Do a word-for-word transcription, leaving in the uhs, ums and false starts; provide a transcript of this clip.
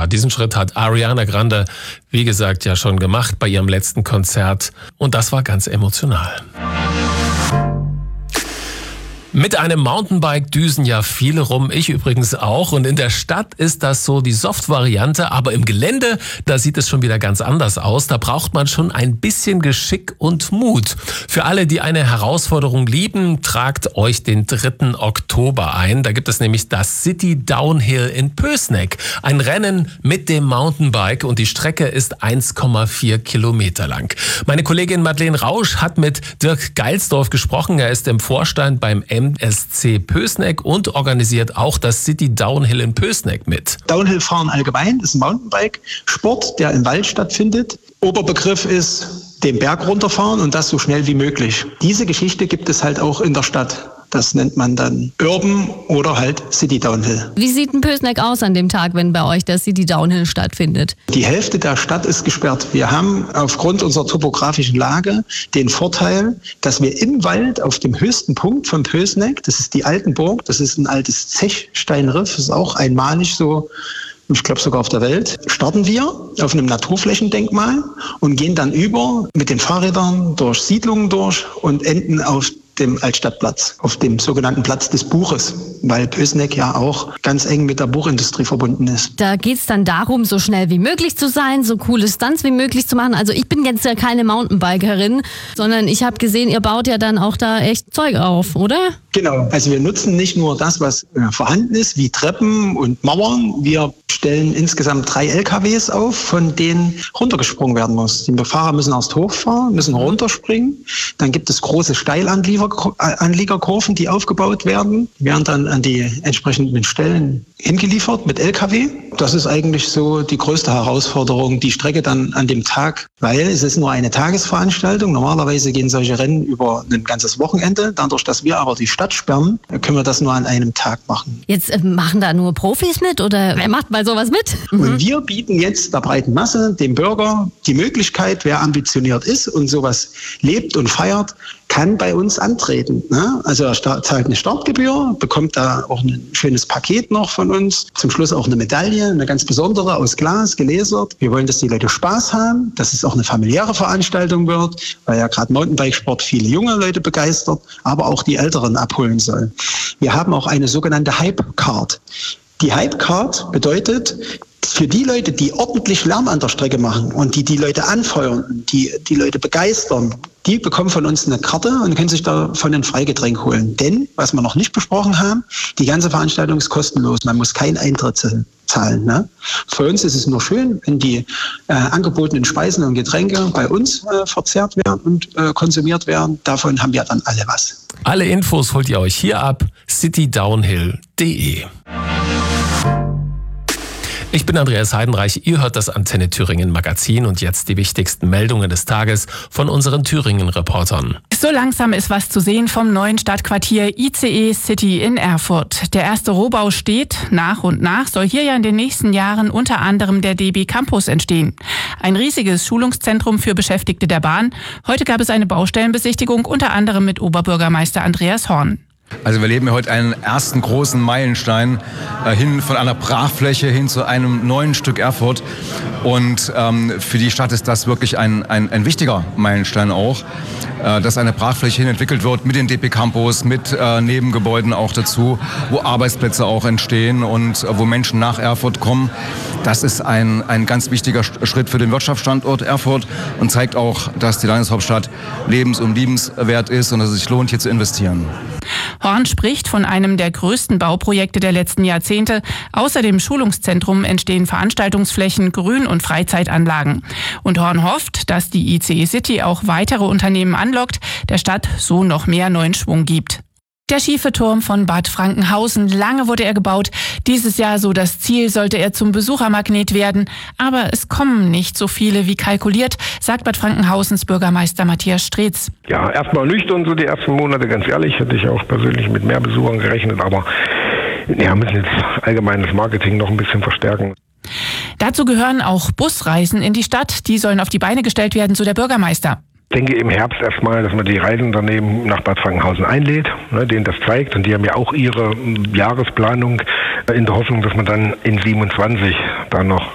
Ja, diesen Schritt hat Ariana Grande, wie gesagt, ja schon gemacht bei ihrem letzten Konzert. Und das war ganz emotional. Mit einem Mountainbike düsen ja viele rum, ich übrigens auch. Und in der Stadt ist das so die Soft-Variante, aber im Gelände, da sieht es schon wieder ganz anders aus. Da braucht man schon ein bisschen Geschick und Mut. Für alle, die eine Herausforderung lieben, tragt euch den dritten Oktober ein. Da gibt es nämlich das City Downhill in Pößneck. Ein Rennen mit dem Mountainbike und die Strecke ist eins Komma vier Kilometer lang. Meine Kollegin Madeleine Rausch hat mit Dirk Geilsdorf gesprochen. Er ist im Vorstand beim M S C Pößneck und organisiert auch das City Downhill in Pößneck mit. Downhill-Fahren allgemein ist ein Mountainbike-Sport, der im Wald stattfindet. Oberbegriff ist den Berg runterfahren und das so schnell wie möglich. Diese Geschichte gibt es halt auch in der Stadt. Das nennt man dann Urban oder halt City Downhill. Wie sieht ein Pößneck aus an dem Tag, wenn bei euch der City Downhill stattfindet? Die Hälfte der Stadt ist gesperrt. Wir haben aufgrund unserer topografischen Lage den Vorteil, dass wir im Wald auf dem höchsten Punkt von Pößneck, das ist die Altenburg, das ist ein altes Zechsteinriff, das ist auch einmalig so, ich glaube sogar auf der Welt, starten wir auf einem Naturflächendenkmal und gehen dann über mit den Fahrrädern durch Siedlungen durch und enden auf dem Altstadtplatz, auf dem sogenannten Platz des Buches, weil Pößneck ja auch ganz eng mit der Buchindustrie verbunden ist. Da geht es dann darum, so schnell wie möglich zu sein, so coole Stunts wie möglich zu machen. Also ich bin jetzt ja keine Mountainbikerin, sondern ich habe gesehen, ihr baut ja dann auch da echt Zeug auf, oder? Genau, also wir nutzen nicht nur das, was äh, vorhanden ist, wie Treppen und Mauern. Wir stellen insgesamt drei L K Ws auf, von denen runtergesprungen werden muss. Die Fahrer müssen erst hochfahren, müssen runterspringen. Dann gibt es große Steilanliegerkurven, die aufgebaut werden. Die werden dann an die entsprechenden Stellen hingeliefert mit L K W. Das ist eigentlich so die größte Herausforderung, die Strecke dann an dem Tag, weil es ist nur eine Tagesveranstaltung. Normalerweise gehen solche Rennen über ein ganzes Wochenende. Dadurch, dass wir aber die Stadt sperren, können wir das nur an einem Tag machen. Jetzt äh, machen da nur Profis mit oder wer macht mal sowas mit? Mhm. Und wir bieten jetzt der breiten Masse, dem Bürger, die Möglichkeit, wer ambitioniert ist und sowas lebt und feiert, kann bei uns antreten. Ne? Also er zahlt eine Startgebühr, bekommt da auch ein schönes Paket noch von uns. Zum Schluss auch eine Medaille, eine ganz besondere, aus Glas, gelasert. Wir wollen, dass die Leute Spaß haben, dass es auch eine familiäre Veranstaltung wird, weil ja gerade Mountainbikesport viele junge Leute begeistert, aber auch die Älteren abholen soll. Wir haben auch eine sogenannte Hype-Card. Die Hype-Card bedeutet, für die Leute, die ordentlich Lärm an der Strecke machen und die die Leute anfeuern, die die Leute begeistern, die bekommen von uns eine Karte und können sich davon ein Freigetränk holen. Denn, was wir noch nicht besprochen haben, die ganze Veranstaltung ist kostenlos. Man muss keinen Eintritt zahlen. Ne? Für uns ist es nur schön, wenn die äh, angebotenen Speisen und Getränke bei uns äh, verzehrt werden und äh, konsumiert werden. Davon haben wir dann alle was. Alle Infos holt ihr euch hier ab, city downhill punkt de. Ich bin Andreas Heidenreich, ihr hört das Antenne Thüringen Magazin und jetzt die wichtigsten Meldungen des Tages von unseren Thüringen-Reportern. So langsam ist was zu sehen vom neuen Stadtquartier I C E City in Erfurt. Der erste Rohbau steht. Nach und nach soll hier ja in den nächsten Jahren unter anderem der D B Campus entstehen. Ein riesiges Schulungszentrum für Beschäftigte der Bahn. Heute gab es eine Baustellenbesichtigung, unter anderem mit Oberbürgermeister Andreas Horn. Also wir erleben hier heute einen ersten großen Meilenstein äh, hin von einer Brachfläche hin zu einem neuen Stück Erfurt. Und ähm, für die Stadt ist das wirklich ein, ein, ein wichtiger Meilenstein auch, äh, dass eine Brachfläche hin entwickelt wird mit dem D P Campus, mit äh, Nebengebäuden auch dazu, wo Arbeitsplätze auch entstehen und äh, wo Menschen nach Erfurt kommen. Das ist ein, ein ganz wichtiger Schritt für den Wirtschaftsstandort Erfurt und zeigt auch, dass die Landeshauptstadt lebens- und liebenswert ist und dass es sich lohnt, hier zu investieren. Horn spricht von einem der größten Bauprojekte der letzten Jahrzehnte. Außer dem Schulungszentrum entstehen Veranstaltungsflächen, Grün- und Freizeitanlagen. Und Horn hofft, dass die I C E City auch weitere Unternehmen anlockt, der Stadt so noch mehr neuen Schwung gibt. Der schiefe Turm von Bad Frankenhausen, lange wurde er gebaut. Dieses Jahr so das Ziel, sollte er zum Besuchermagnet werden. Aber es kommen nicht so viele wie kalkuliert, sagt Bad Frankenhausens Bürgermeister Matthias Streetz. Ja, erstmal nüchtern so die ersten Monate, ganz ehrlich, hätte ich auch persönlich mit mehr Besuchern gerechnet. Aber ja, müssen jetzt allgemein das Marketing noch ein bisschen verstärken. Dazu gehören auch Busreisen in die Stadt. Die sollen auf die Beine gestellt werden, so der Bürgermeister. Ich denke im Herbst erstmal, dass man die Reiseunternehmen nach Bad Frankenhausen einlädt, ne, denen das zeigt. Und die haben ja auch ihre Jahresplanung in der Hoffnung, dass man dann in siebenundzwanzig dann noch